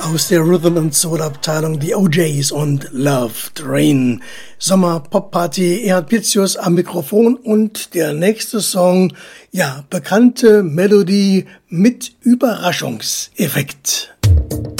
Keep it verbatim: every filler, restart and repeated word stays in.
aus der Rhythm and Soul Abteilung, die O Js und Love Train. Sommer Pop Party, Erhard Pitzius am Mikrofon und der nächste Song, ja, bekannte Melodie mit Überraschungseffekt.